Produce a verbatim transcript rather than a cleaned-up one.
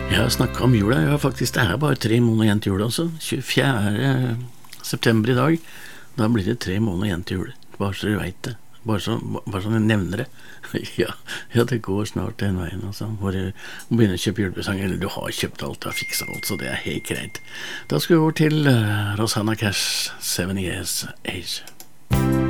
Jeg har snakket om jula, ja faktisk, det er bare tre måneder igjen til jul også, tjuefjerde september i dag, da blir det tre måneder igjen til jul, bare så du vet det, bare så, bare så du nevner det, ja, ja, det går snart den veien, altså, hvor du begynner å kjøpe julepresang, eller du har kjøpt alt, du har fikset alt, så det er helt greit. Da skal vi over til uh, Rosanna Cash, Seven Years Age.